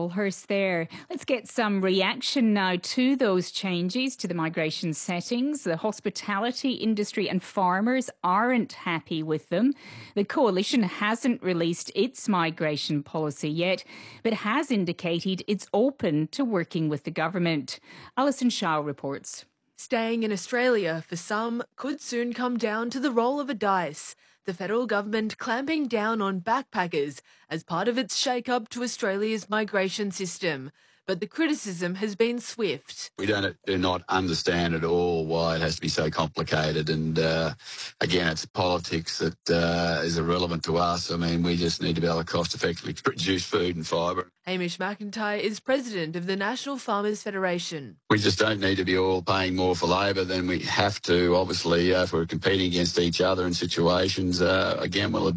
Allhurst there. Let's get some reaction now to those changes to the migration settings. The hospitality industry and farmers aren't happy with them. The coalition hasn't released its migration policy yet, but has indicated it's open to working with the government. Alison Shaw reports. Staying in Australia for some could soon come down to the roll of a dice. The federal government clamping down on backpackers as part of its shake-up to Australia's migration system. But the criticism has been swift. We do not understand at all why it has to be so complicated. And again, it's politics that is irrelevant to us. I mean, we just need to be able to cost-effectively produce food and fibre. Hamish McIntyre is president of the National Farmers Federation. We just don't need to be all paying more for labour than we have to. Obviously, if we're competing against each other in situations, again, will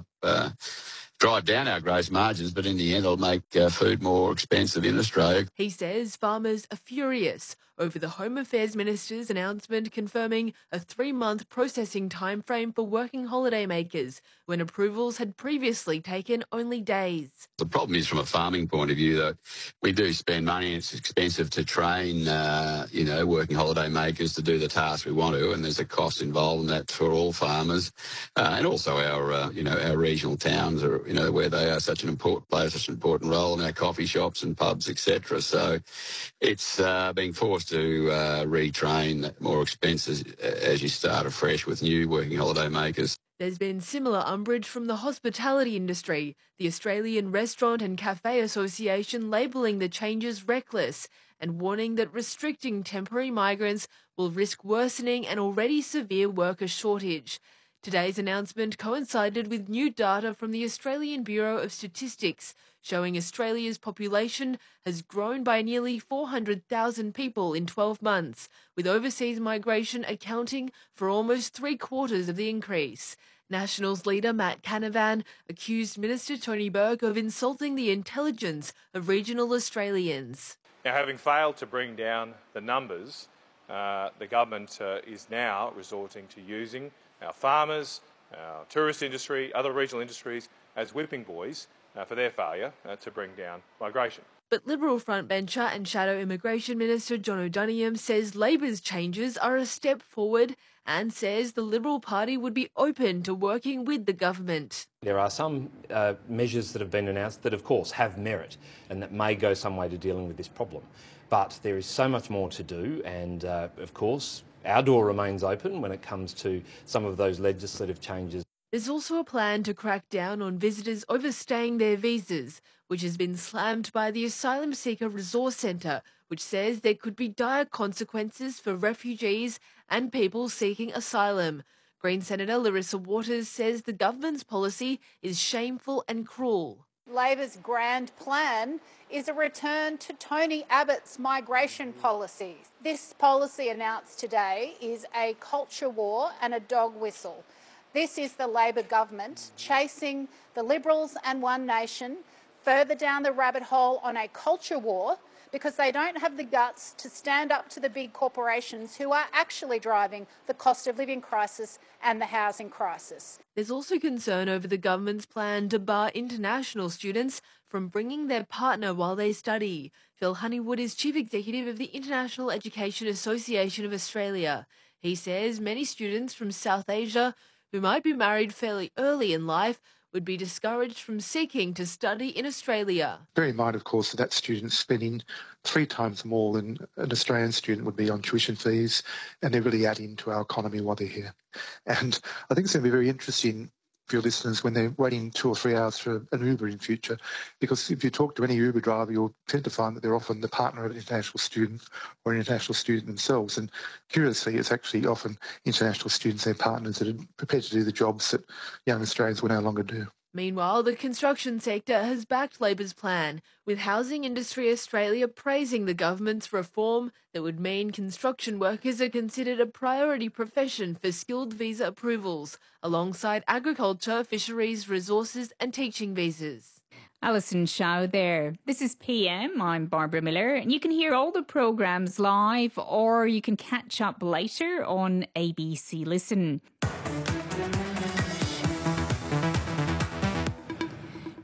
drive down our gross margins, but in the end it'll make food more expensive in Australia. He says farmers are furious over the Home Affairs Minister's announcement confirming a 3-month processing timeframe for working holidaymakers when approvals had previously taken only days. The problem is, from a farming point of view, that we do spend money and it's expensive to train, working holidaymakers to do the task we want to, and there's a cost involved in that for all farmers, and also our regional towns are, where they are play such an important role in our coffee shops and pubs, etc. So it's being forced to retrain, more expenses as you start afresh with new working holidaymakers. There's been similar umbrage from the hospitality industry, the Australian Restaurant and Cafe Association labelling the changes reckless and warning that restricting temporary migrants will risk worsening an already severe worker shortage. Today's announcement coincided with new data from the Australian Bureau of Statistics showing Australia's population has grown by nearly 400,000 people in 12 months, with overseas migration accounting for almost 3/4 of the increase. Nationals leader Matt Canavan accused Minister Tony Burke of insulting the intelligence of regional Australians. Now, having failed to bring down the numbers, the government is now resorting to using our farmers, our tourist industry, other regional industries as whipping boys for their failure to bring down migration. But Liberal frontbencher and Shadow Immigration Minister John O'Donoghue says Labor's changes are a step forward and says the Liberal Party would be open to working with the government. There are some measures that have been announced that, of course, have merit and that may go some way to dealing with this problem. But there is so much more to do and, of course, our door remains open when it comes to some of those legislative changes. There's also a plan to crack down on visitors overstaying their visas, which has been slammed by the Asylum Seeker Resource Centre, which says there could be dire consequences for refugees and people seeking asylum. Green Senator Larissa Waters says the government's policy is shameful and cruel. Labor's grand plan is a return to Tony Abbott's migration policies. This policy announced today is a culture war and a dog whistle. This is the Labor government chasing the Liberals and One Nation further down the rabbit hole on a culture war because they don't have the guts to stand up to the big corporations who are actually driving the cost of living crisis and the housing crisis. There's also concern over the government's plan to bar international students from bringing their partner while they study. Phil Honeywood is Chief Executive of the International Education Association of Australia. He says many students from South Asia who might be married fairly early in life would be discouraged from seeking to study in Australia. Bear in mind, of course, that student's spending 3 times more than an Australian student would be on tuition fees, and they're really adding to our economy while they're here. And I think it's going to be very interesting for your listeners when they're waiting 2 or 3 hours for an Uber in future, because if you talk to any Uber driver, you'll tend to find that they're often the partner of an international student or an international student themselves. And curiously, it's actually often international students and partners that are prepared to do the jobs that young Australians will no longer do. Meanwhile, the construction sector has backed Labor's plan, with Housing Industry Australia praising the government's reform that would mean construction workers are considered a priority profession for skilled visa approvals, alongside agriculture, fisheries, resources and teaching visas. Alison Shaw there. This is PM. I'm Barbara Miller, and you can hear all the programmes live or you can catch up later on ABC Listen.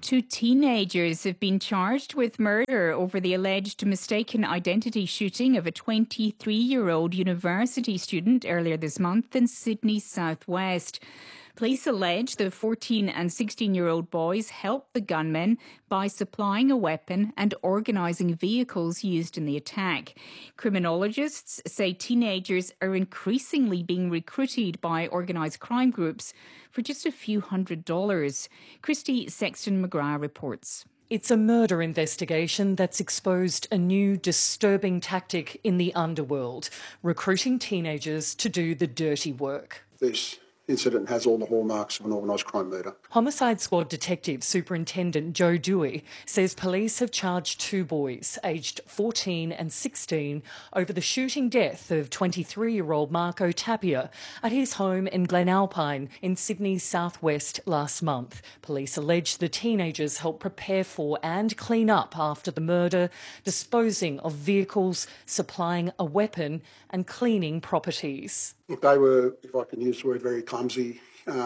Two teenagers have been charged with murder over the alleged mistaken identity shooting of a 23-year-old university student earlier this month in Sydney southwest. Police allege the 14 and 16-year-old boys helped the gunmen by supplying a weapon and organising vehicles used in the attack. Criminologists say teenagers are increasingly being recruited by organised crime groups for just a few $100s. Christy Sexton-McGrath reports. It's a murder investigation that's exposed a new disturbing tactic in the underworld, recruiting teenagers to do the dirty work. This incident has all the hallmarks of an organised crime murder. Homicide Squad Detective Superintendent Joe Dewey says police have charged two boys, aged 14 and 16, over the shooting death of 23-year-old Marco Tapia at his home in Glenalpine in Sydney's southwest last month. Police allege the teenagers helped prepare for and clean up after the murder, disposing of vehicles, supplying a weapon and cleaning properties. Look, they were, if I can use the word, very clumsy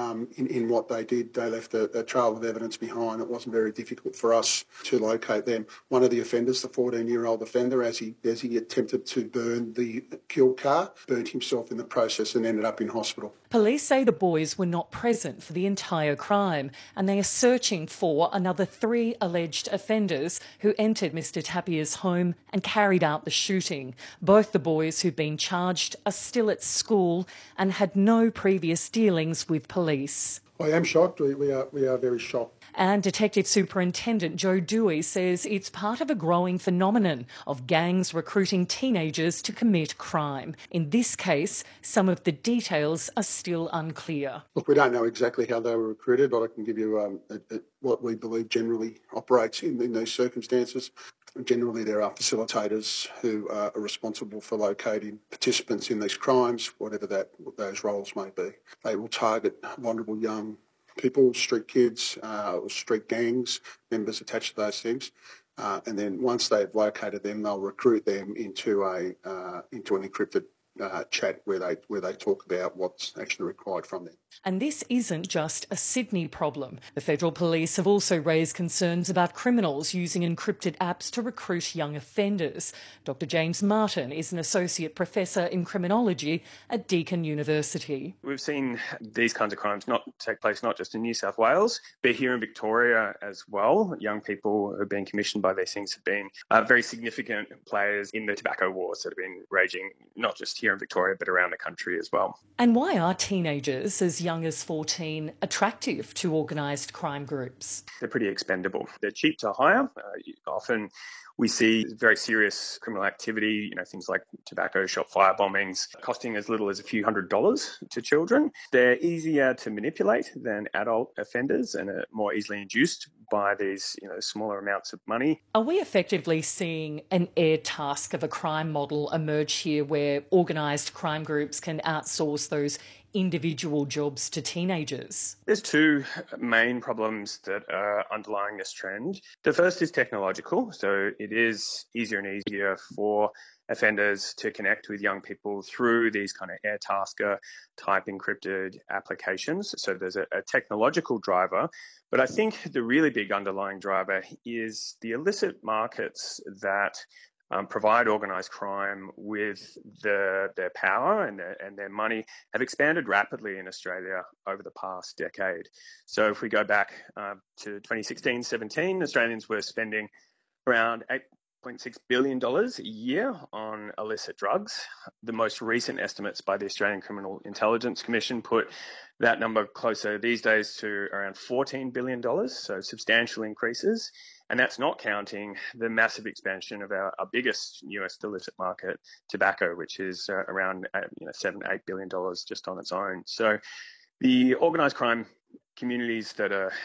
in what they did. They left a trail of evidence behind. It wasn't very difficult for us to locate them. One of the offenders, the 14-year-old offender, as he attempted to burn the kill car, burnt himself in the process and ended up in hospital. Police say the boys were not present for the entire crime, and they are searching for another 3 alleged offenders who entered Mr Tapia's home and carried out the shooting. Both the boys who've been charged are still at school and had no previous dealings with police. I am shocked. We are very shocked. And Detective Superintendent Joe Dewey says it's part of a growing phenomenon of gangs recruiting teenagers to commit crime. In this case, some of the details are still unclear. Look, we don't know exactly how they were recruited, but I can give you what we believe generally operates in these circumstances. Generally, there are facilitators who are responsible for locating participants in these crimes, whatever those roles may be. They will target vulnerable young people, street kids, or street gangs, members attached to those things. And then once they've located them, they'll recruit them into an encrypted chat where they talk about what's actually required from them. And this isn't just a Sydney problem. The Federal Police have also raised concerns about criminals using encrypted apps to recruit young offenders. Dr James Martin is an Associate Professor in Criminology at Deakin University. We've seen these kinds of crimes not take place not just in New South Wales, but here in Victoria as well. Young people who have been commissioned by these things have been very significant players in the tobacco wars that have been raging not just here in Victoria but around the country as well. And why are teenagers as young as 14 attractive to organised crime groups? They're pretty expendable. They're cheap to hire. Often we see very serious criminal activity, things like tobacco shop firebombings, costing as little as a few $100s to children. They're easier to manipulate than adult offenders and are more easily induced by these, smaller amounts of money. Are we effectively seeing an air task of a crime model emerge here where organised crime groups can outsource those individual jobs to teenagers? There's two main problems that are underlying this trend. The first is technological. So it is easier and easier for offenders to connect with young people through these kind of Airtasker type encrypted applications. So there's a technological driver. But I think the really big underlying driver is the illicit markets that provide organised crime with their power and their money have expanded rapidly in Australia over the past decade. So if we go back to 2016-17, Australians were spending around $8.6 billion a year on illicit drugs. The most recent estimates by the Australian Criminal Intelligence Commission put that number closer these days to around $14 billion, so substantial increases. And that's not counting the massive expansion of our biggest US illicit market, tobacco, which is around $7-8 billion just on its own. So the organised crime communities that are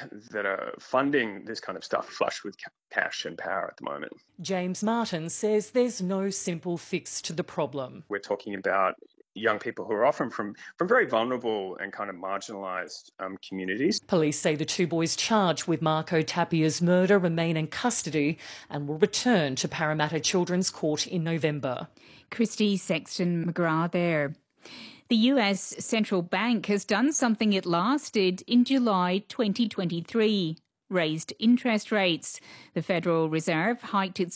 funding this kind of stuff flush with cash and power at the moment. James Martin says there's no simple fix to the problem. We're talking about young people who are often from very vulnerable and kind of marginalised communities. Police say the two boys charged with Marco Tapia's murder remain in custody and will return to Parramatta Children's Court in November. Christy Sexton-McGrath there. The US Central Bank has done something it last did in July 2023. raised interest rates. The Federal Reserve hiked its